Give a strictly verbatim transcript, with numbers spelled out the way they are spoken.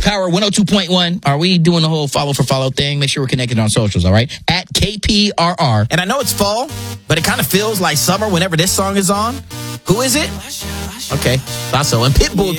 Power one oh two point one. Are we doing the whole follow for follow thing? Make sure we're connected on socials, all right? At K P R R. And I know it's fall, but it kind of feels like summer whenever this song is on. Who is it? Okay, Sasso and Pitbull.